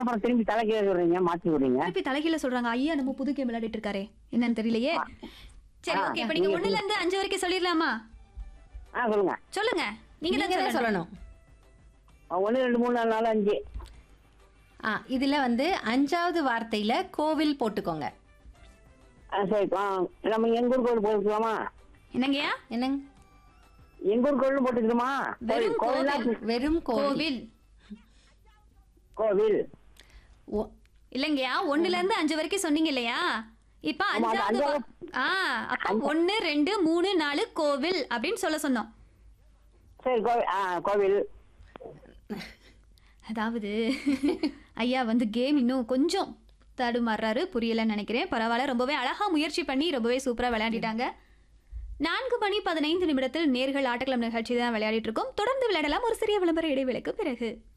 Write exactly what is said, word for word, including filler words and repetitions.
அப்புறம் திரும்பி தலைக்கீழ சொல்றீங்க, மாத்தி விடுறீங்க. திருப்பி தலைகீழ சொல்றாங்க. ஐயா நம்ம புது கேம் விளையாடிட்டு இருக்காரே, என்னன்னு தெரியலையே. சரி, ஆ, ஓகே. இப்ப நீங்க நீங்க ஒண்ணுல இருந்து அஞ்சு வரைக்கும் சொல்லிடலாமா? ஆ சொல்லுங்க. சொல்லுங்க. நீங்க நீங்க தான் தான் சொல்லணும். சொல்லணும். ஒன்று ரெண்டு மூணு நாலு நாலு அஞ்சு. ஆ இதுல வந்து அஞ்சாவது வார்த்தையில கோவில் போட்டுக்கோங்க. ஆ சரி. ஆ, நம்ம எங்க ஊர் கோவில் போட்டுக்கலாமா? என்னங்கய்யா? என்னங்க? எங்க ஊர் கோவில் போட்டுக்கலாமா? வெறும் கோவிலா? கோவில். வெறும் கோவில். கோவில் கோவில். ஓ- இல்லங்கய்யா, ஒண்ணுல இருந்து அஞ்சு வரைக்கும் சொன்னீங்க இல்லையா? இப்ப ஆமா, அது அஞ்சாவது வா- அஞ்சாவது. ஆ அப்ப ஒன்னு ரெண்டு மூணு நாலு கோவில் அப்படின்னு சொல்ல சொன்னோம். சரி, கோவில். ஆ கோவில். அதாவது ஐயா வந்து கேம் இன்னும் கொஞ்சம் தடுமாறுறாரு, புரியலன்னு நினைக்கிறேன். பரவாயில்ல, ரொம்பவே அழகா முயற்சி பண்ணி ரொம்பவே சூப்பரா விளையாடிட்டாங்க. நான்கு மணி பதினைந்து நிமிடத்தில் நேர்கள் ஆட்டக்களம் நிகழ்ச்சி தான் விளையாடிட்டு இருக்கோம். தொடர்ந்து விளையாடலாம் ஒரு சிறிய விளம்பர இடைவேளைக்கு பிறகு.